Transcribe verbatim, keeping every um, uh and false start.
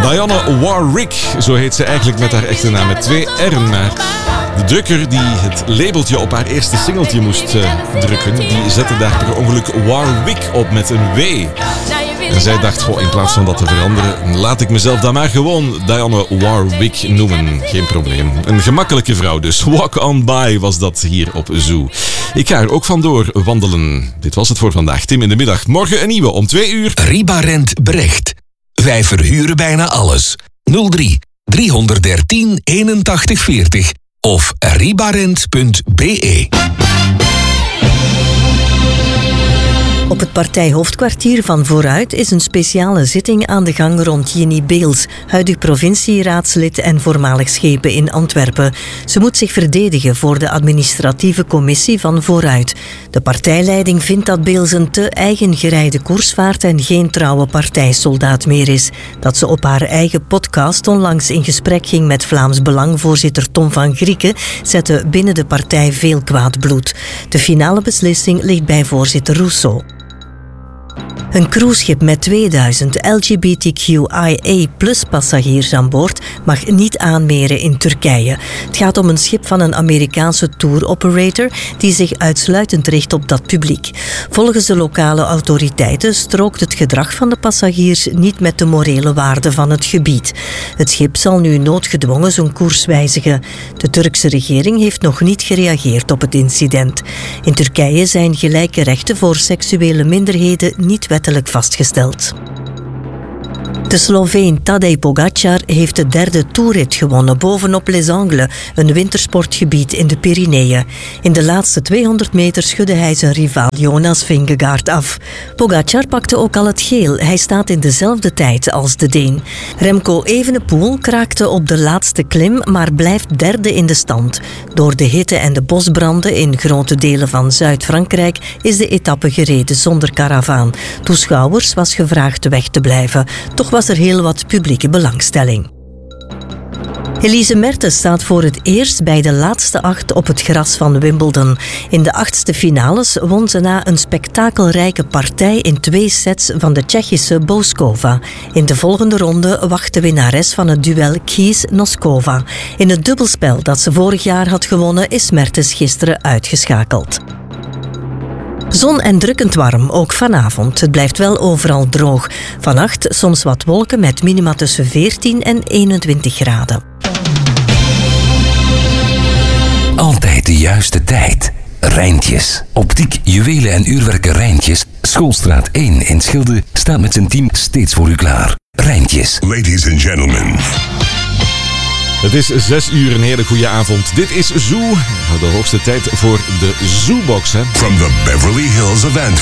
Dionne Warwick, zo heet ze eigenlijk met haar echte naam met twee R'en. Maar de drukker die het labeltje op haar eerste singeltje moest uh, drukken, die zette daar per ongeluk Warwick op met een W. En zij dacht, goh, in plaats van dat te veranderen, laat ik mezelf dan maar gewoon Dionne Warwick noemen. Geen probleem. Een gemakkelijke vrouw dus. Walk on by was dat hier op Zoo. Ik ga er ook vandoor wandelen. Dit was het voor vandaag. Tim in de middag. Morgen een nieuwe om twee uur. Ribarent Brecht. Wij verhuren bijna alles. nul drie driehonderddertien eenentachtig veertig of ribarent punt be. Op het partijhoofdkwartier van Vooruit is een speciale zitting aan de gang rond Ginny Beels, huidig provincieraadslid en voormalig schepen in Antwerpen. Ze moet zich verdedigen voor de administratieve commissie van Vooruit. De partijleiding vindt dat Beels een te eigengereide koers vaart en geen trouwe partijsoldaat meer is. Dat ze op haar eigen podcast onlangs in gesprek ging met Vlaams Belang-voorzitter Tom van Grieken zette binnen de partij veel kwaad bloed. De finale beslissing ligt bij voorzitter Rousseau. Een cruiseschip met tweeduizend L G B T Q I A plus passagiers aan boord mag niet aanmeren in Turkije. Het gaat om een schip van een Amerikaanse tour operator die zich uitsluitend richt op dat publiek. Volgens de lokale autoriteiten strookt het gedrag van de passagiers niet met de morele waarden van het gebied. Het schip zal nu noodgedwongen zijn koers wijzigen. De Turkse regering heeft nog niet gereageerd op het incident. In Turkije zijn gelijke rechten voor seksuele minderheden niet wettelijk vastgesteld. De Sloveen Tadej Pogačar heeft de derde toerrit gewonnen bovenop Les Angles, een wintersportgebied in de Pyreneeën. In de laatste tweehonderd meter schudde hij zijn rivaal Jonas Vingegaard af. Pogačar pakte ook al het geel. Hij staat in dezelfde tijd als de Deen. Remco Evenepoel kraakte op de laatste klim, maar blijft derde in de stand. Door de hitte en de bosbranden in grote delen van Zuid-Frankrijk is de etappe gereden zonder karavaan. Toeschouwers was gevraagd weg te blijven. Toch was er heel wat publieke belangstelling. Elise Mertens staat voor het eerst bij de laatste acht op het gras van Wimbledon. In de achtste finales won ze na een spektakelrijke partij in twee sets van de Tsjechische Boskova. In de volgende ronde wacht de winnares van het duel Kies-Noskova. In het dubbelspel dat ze vorig jaar had gewonnen is Mertens gisteren uitgeschakeld. Zon en drukkend warm, ook vanavond. Het blijft wel overal droog. Vannacht soms wat wolken met minima tussen veertien en eenentwintig graden. Altijd de juiste tijd. Rijntjes. Optiek, juwelen en uurwerken Rijntjes. Schoolstraat één in Schilde staat met zijn team steeds voor u klaar. Rijntjes. Ladies and gentlemen. Het is zes uur, een hele goede avond. Dit is Zoo. De hoogste tijd voor de Zoobox, hè. From the Beverly Hills of Antwerp.